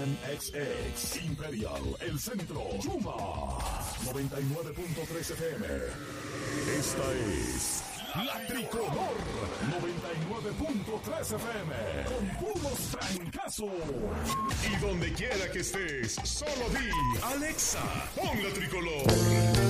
XX, Imperial, El Centro, Chuma, 99.3 FM. Esta es La Tricolor, 99.3 FM, con puros trancazos. Y donde quiera que estés, solo di, Alexa, pon La Tricolor.